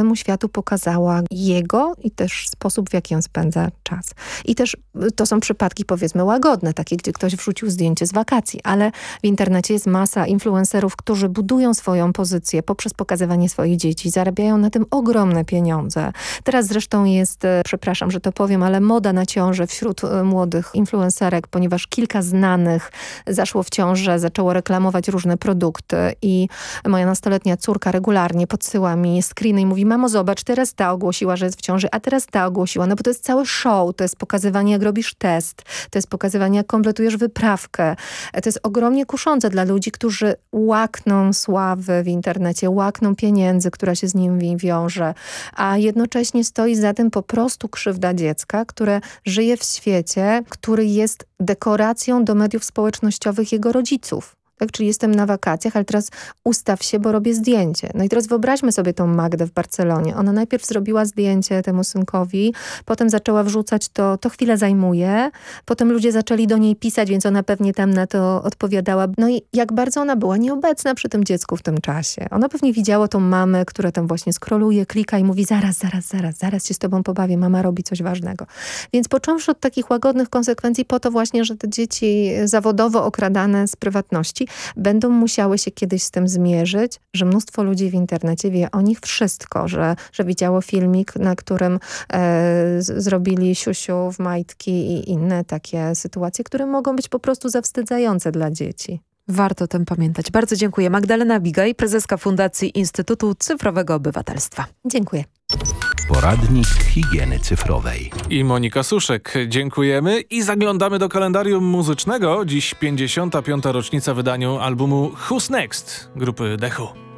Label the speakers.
Speaker 1: całemu światu pokazała jego i też sposób, w jaki on spędza czas. I też to są przypadki, powiedzmy, łagodne, takie, gdzie ktoś wrzucił zdjęcie z wakacji, ale w internecie jest masa influencerów, którzy budują swoją pozycję poprzez pokazywanie swoich dzieci, zarabiają na tym ogromne pieniądze. Teraz zresztą jest, przepraszam, że to powiem, ale moda na ciążę wśród młodych influencerek, ponieważ kilka znanych zaszło w ciążę, zaczęło reklamować różne produkty i moja nastoletnia córka regularnie podsyła mi screeny i mówi: mamo, zobacz, teraz ta ogłosiła, że jest w ciąży, a teraz ta ogłosiła. No bo to jest cały show, to jest pokazywanie, jak robisz test, to jest pokazywanie, jak kompletujesz wyprawkę. To jest ogromnie kuszące dla ludzi, którzy łakną sławy w internecie, łakną pieniędzy, która się z nim wiąże, a jednocześnie stoi za tym po prostu krzywda dziecka, które żyje w świecie, który jest dekoracją do mediów społecznościowych jego rodziców. Tak, czyli jestem na wakacjach, ale teraz ustaw się, bo robię zdjęcie. No i teraz wyobraźmy sobie tą Magdę w Barcelonie. Ona najpierw zrobiła zdjęcie temu synkowi, potem zaczęła wrzucać to chwilę zajmuje, potem ludzie zaczęli do niej pisać, więc ona pewnie tam na to odpowiadała. No i jak bardzo ona była nieobecna przy tym dziecku w tym czasie. Ona pewnie widziała tą mamę, która tam właśnie scrolluje, klika i mówi: zaraz się z tobą pobawię, mama robi coś ważnego. Więc począwszy od takich łagodnych konsekwencji po to właśnie, że te dzieci zawodowo okradane z prywatności będą musiały się kiedyś z tym zmierzyć, że mnóstwo ludzi w internecie wie o nich wszystko, że widziało filmik, na którym zrobili siusiu w majtki i inne takie sytuacje, które mogą być po prostu zawstydzające dla dzieci.
Speaker 2: Warto o tym pamiętać. Bardzo dziękuję. Magdalena Bigaj, prezeska Fundacji Instytutu Cyfrowego Obywatelstwa.
Speaker 1: Dziękuję.
Speaker 3: Poradnik higieny cyfrowej.
Speaker 4: I Monika Suszek. Dziękujemy i zaglądamy do kalendarium muzycznego. Dziś 55. rocznica wydania albumu Who's Next grupy The Who.